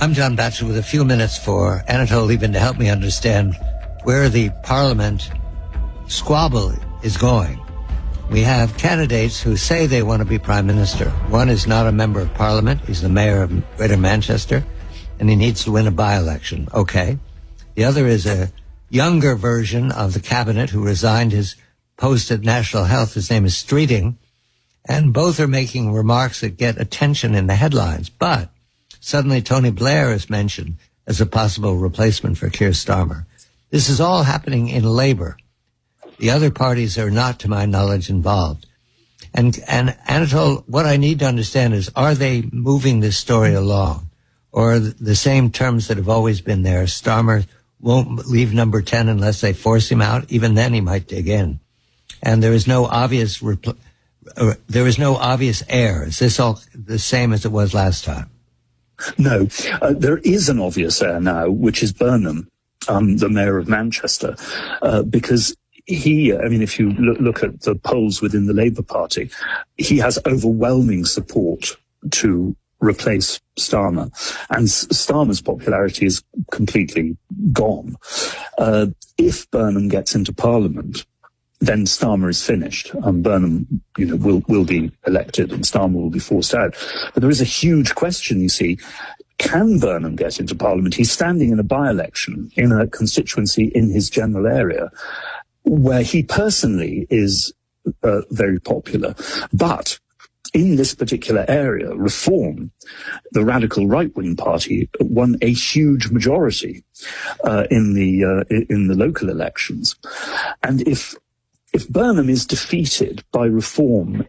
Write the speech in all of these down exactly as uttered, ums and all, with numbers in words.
I'm John Batchelor with a few minutes for Anatol Lieven to help me understand where the Parliament squabble is going. We have candidates who say they want to be Prime Minister. One is not a member of Parliament. He's the mayor of Greater Manchester, and he needs to win a by-election. Okay. The other is a younger version of the cabinet who resigned his post at National Health. His name is Streeting, and both are making remarks that get attention in the headlines. But suddenly Tony Blair is mentioned as a possible replacement for Keir Starmer. This is all happening in Labour. The other parties are not, to my knowledge, involved. And, and Anatol, what I need to understand is, are they moving this story along? Or the same terms that have always been there? Starmer won't leave number ten unless they force him out. Even then he might dig in. And there is no obvious, repl- uh, there is no obvious heir. Is this all the same as it was last time? No, uh, there is an obvious heir now, which is Burnham, um, the mayor of Manchester, uh, because he, I mean, if you look, look at the polls within the Labour Party, he has overwhelming support to replace Starmer. And Starmer's popularity is completely gone. Uh, if Burnham gets into Parliament, then Starmer is finished. Um, Burnham, you know, will, will be elected and Starmer will be forced out. But there is a huge question, you see. Can Burnham get into Parliament? He's standing in a by-election in a constituency in his general area where he personally is uh, very popular. But in this particular area, Reform, the radical right-wing party, won a huge majority uh, in the uh, in the local elections. And if if Burnham is defeated by Reform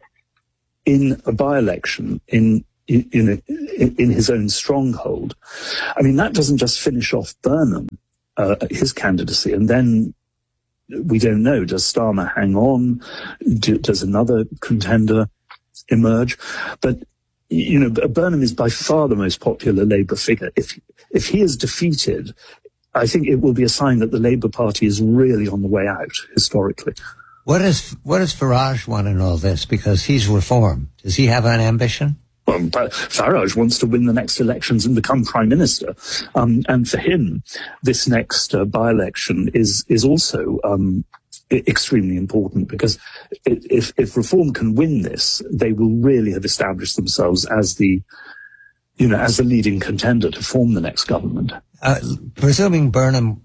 in a by-election in in in, a, in his own stronghold, I mean, that doesn't just finish off Burnham, uh, his candidacy, and then we don't know. Does Starmer hang on? Do, does another contender emerge? But, you know, Burnham is by far the most popular Labour figure. If if he is defeated, I think it will be a sign that the Labour Party is really on the way out, historically. What is, what does Farage want in all this? Because he's Reform. Does he have an ambition? Well, Farage wants to win the next elections and become Prime Minister. Um, and for him, this next uh, by-election is is also um, extremely important, because if, if Reform can win this, they will really have established themselves as the, you know, as the leading contender to form the next government. Uh, presuming Burnham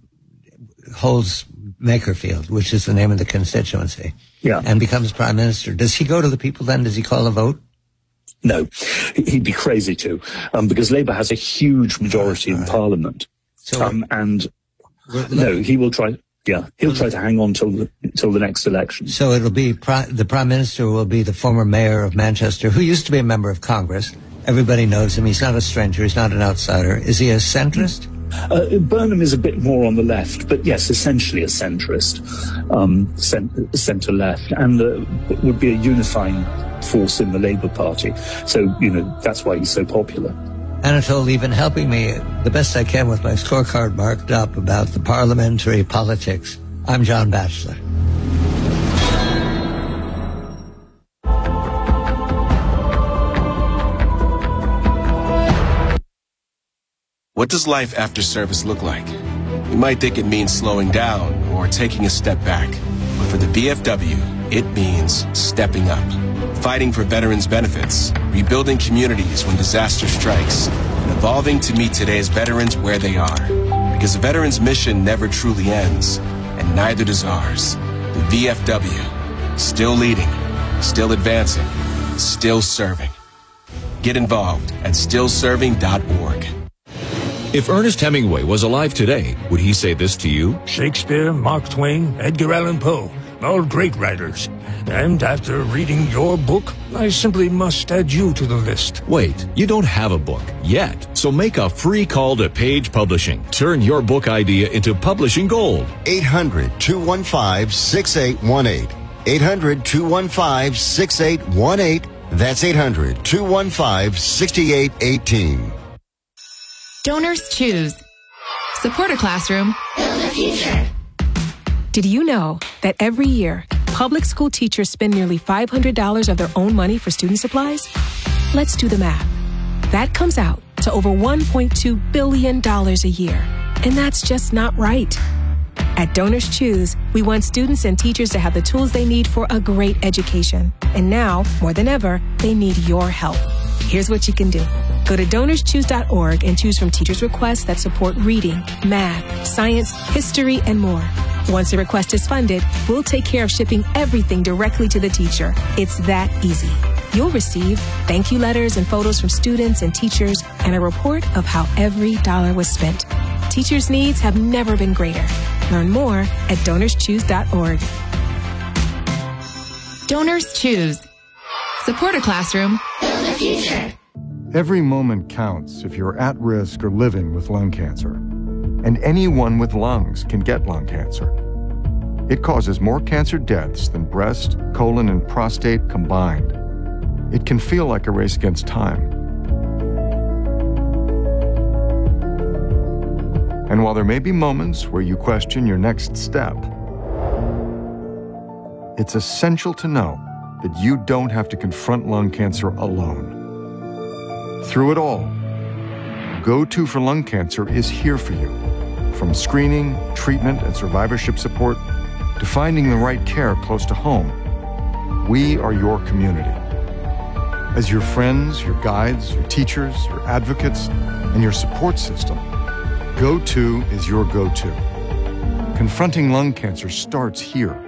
holds Makerfield, which is the name of the constituency, yeah, and becomes Prime Minister, does he go to the people then? Does he call a vote? No, he'd be crazy to, um, because Labour has a huge majority right, in right. Parliament. So, um, and no, he will try. Yeah, he'll try to hang on till the till the next election. So it'll be pri- the Prime Minister will be the former mayor of Manchester, who used to be a member of Congress. Everybody knows him. He's not a stranger. He's not an outsider. Is he a centrist? Uh, Burnham is a bit more on the left, but yes, essentially a centrist, um, cent- centre-left, and uh, would be a unifying force in the Labour Party. So, you know, that's why he's so popular. Anatol Lieven helping me the best I can with my scorecard marked up about the parliamentary politics. I'm John Batchelor. What does life after service look like? You might think it means slowing down or taking a step back. But for the V F W, it means stepping up. Fighting for veterans' benefits, rebuilding communities when disaster strikes, and evolving to meet today's veterans where they are. Because a veteran's mission never truly ends, and neither does ours. The V F W, still leading, still advancing, still serving. Get involved at still serving dot org. If Ernest Hemingway was alive today, would he say this to you? Shakespeare, Mark Twain, Edgar Allan Poe, all great writers. And after reading your book, I simply must add you to the list. Wait, you don't have a book yet. So make a free call to Page Publishing. Turn your book idea into publishing gold. eight hundred, two one five, six eight one eight. eight hundred, two one five, six eight one eight. That's eight hundred, two one five, six eight one eight. Donors choose. Support a classroom. Build a future. Did you know that every year, public school teachers spend nearly five hundred dollars of their own money for student supplies? Let's do the math. That comes out to over one point two billion dollars a year. And that's just not right. At Donors Choose, we want students and teachers to have the tools they need for a great education. And now, more than ever, they need your help. Here's what you can do. Go to donors choose dot org and choose from teachers' requests that support reading, math, science, history, and more. Once a request is funded, we'll take care of shipping everything directly to the teacher. It's that easy. You'll receive thank you letters and photos from students and teachers and a report of how every dollar was spent. Teachers' needs have never been greater. Learn more at donors choose dot org. Donors Choose. Support a classroom. Build a future. Every moment counts if you're at risk or living with lung cancer. And anyone with lungs can get lung cancer. It causes more cancer deaths than breast, colon, and prostate combined. It can feel like a race against time. And while there may be moments where you question your next step, it's essential to know that you don't have to confront lung cancer alone. Through it all, Go To for Lung Cancer is here for you. From screening, treatment, and survivorship support to finding the right care close to home, we are your community. As your friends, your guides, your teachers, your advocates, and your support system, Go To is your go-to. Confronting lung cancer starts here.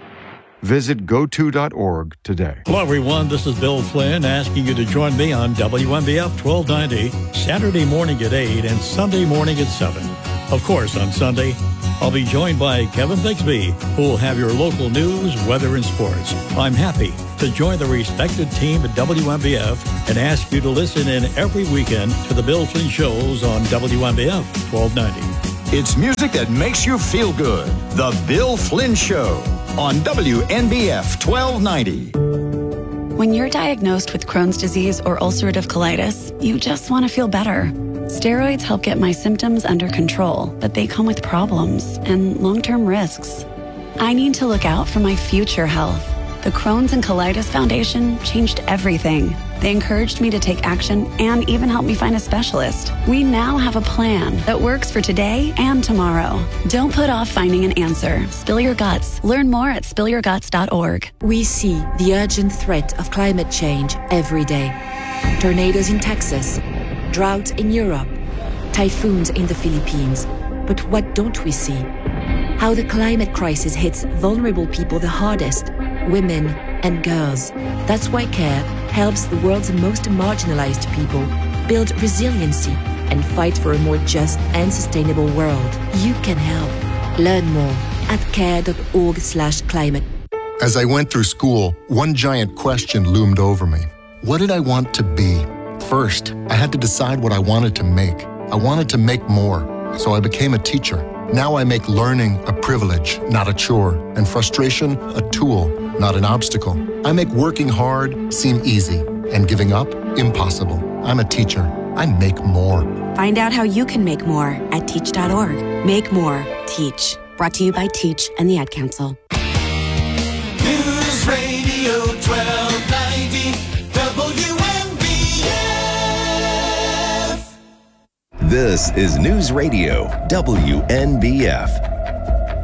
Visit go to dot org today. Hello, everyone. This is Bill Flynn asking you to join me on W M B F twelve ninety, Saturday morning at eight and Sunday morning at seven. Of course, on Sunday, I'll be joined by Kevin Bixby, who will have your local news, weather, and sports. I'm happy to join the respected team at W M B F and ask you to listen in every weekend to the Bill Flynn shows on W M B F twelve ninety. It's music that makes you feel good. The Bill Flynn Show on W N B F twelve ninety. When you're diagnosed with Crohn's disease or ulcerative colitis, you just want to feel better. Steroids help get my symptoms under control, but they come with problems and long-term risks. I need to look out for my future health. The Crohn's and Colitis Foundation changed everything. They encouraged me to take action and even helped me find a specialist. We now have a plan that works for today and tomorrow. Don't put off finding an answer. Spill your guts. Learn more at spill your guts dot org. We see the urgent threat of climate change every day. Tornadoes in Texas, droughts in Europe, typhoons in the Philippines. But what don't we see? How the climate crisis hits vulnerable people the hardest, women and girls. That's why CARE helps the world's most marginalized people build resiliency and fight for a more just and sustainable world. You can help. Learn more at care dot org slash climate. As I went through school, one giant question loomed over me. What did I want to be? First, I had to decide what I wanted to make. I wanted to make more, so I became a teacher. Now I make learning a privilege, not a chore, and frustration a tool, not an obstacle. I make working hard seem easy, and giving up impossible. I'm a teacher. I make more. Find out how you can make more at teach dot org. Make more. Teach. Brought to you by Teach and the Ad Council. News Radio twelve ninety W M B F. This is News Radio W N B F.